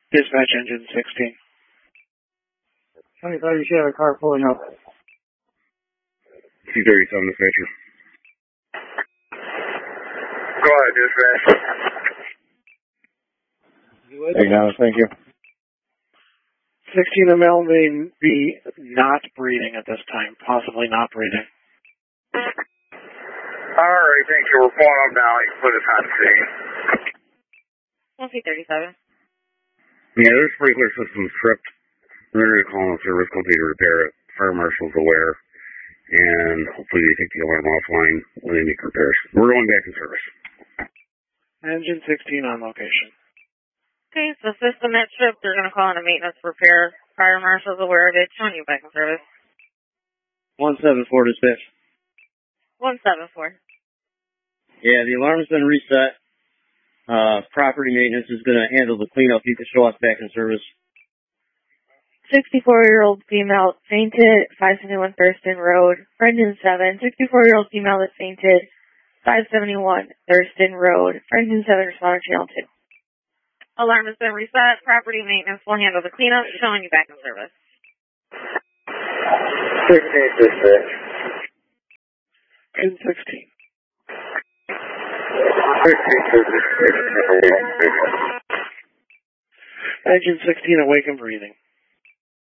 Dispatch engine 16. 25, you should have a car pulling up. 237 dispatcher. Go ahead, dispatch. There you go, thank you. 16 ML may be not breathing at this time, possibly not breathing. Alright, thank you. We're pulling up now. You can put us on scene. 1C37. Yeah, their sprinkler system's tripped. We're going to call in a service company to repair it. Fire marshal's aware. And hopefully they take the alarm offline when they make repairs. We're going back in service. Engine 16 on location. Okay, so system that tripped, they're going to call in a maintenance repair. Fire marshal's aware of it, showing you back in service. 174 dispatch. 174. Yeah, the alarm's been reset. Property maintenance is going to handle the cleanup. You can show us back in service. 64-year-old female fainted, 571 Thurston Road, Brendan 7. 64-year-old female that fainted, 571 Thurston Road, Brendan 7, responder channel 2. Alarm has been reset. Property maintenance will handle the cleanup, showing you back in service. 16 dispatch. Engine 16. 16 dispatch. Engine 16 awake and breathing.